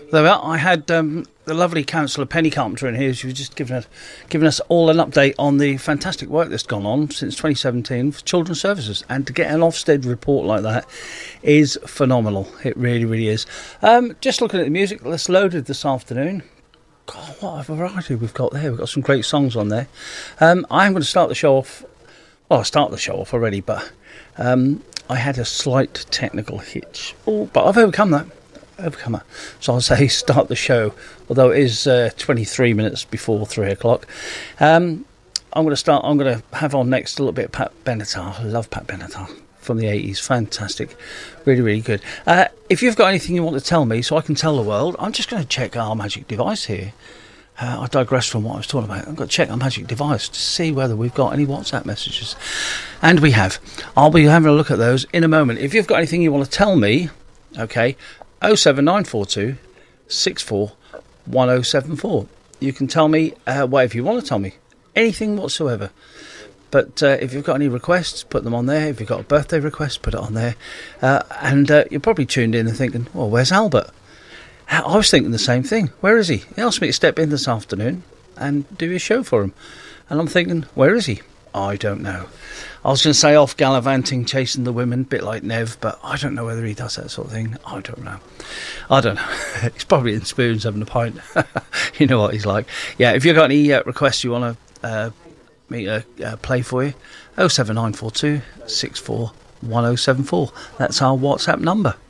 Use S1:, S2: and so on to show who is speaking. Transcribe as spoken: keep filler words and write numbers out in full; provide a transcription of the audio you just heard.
S1: There we are. I had um, the lovely Councillor Penny Carpenter in here. She was just giving us, giving us all an update on the fantastic work that's gone on since twenty seventeen for Children's Services. And to get an Ofsted report like that is phenomenal. It really, really is. Um, just looking at the music that's loaded this afternoon. God, what a variety we've got there. We've got some great songs on there. Um, I'm going to start the show off. Well, I started the show off already, but um, I had a slight technical hitch. Oh, but I've overcome that. Overcomer. So I'll say start the show, although it is uh, twenty-three minutes before three o'clock. Um, I'm going to start, I'm going to have on next a little bit of Pat Benatar. I love Pat Benatar from the eighties. Fantastic. Really, really good. Uh, if you've got anything you want to tell me so I can tell the world, I'm just going to check our magic device here. Uh, I digress from what I was talking about. I've got to check our magic device to see whether we've got any WhatsApp messages. And we have. I'll be having a look at those in a moment. If you've got anything you want to tell me, okay, oh seven nine four two six four one oh seven four. You can tell me uh, whatever you want to tell me. Anything whatsoever. But uh, if you've got any requests, put them on there. If you've got a birthday request, put it on there. Uh, and uh, you're probably tuned in and thinking, well, where's Albert? I was thinking the same thing. Where is he? He asked me to step in this afternoon and do a show for him. And I'm thinking, where is he? I don't know. I was going to say off gallivanting, chasing the women, a bit like Nev, but I don't know whether he does that sort of thing. I don't know. I don't know. He's probably in Spoons having a pint. You know what he's like. Yeah, if you've got any uh, requests you want to uh, me to uh, play for you, oh seven nine four two six four one oh seven four. That's our WhatsApp number.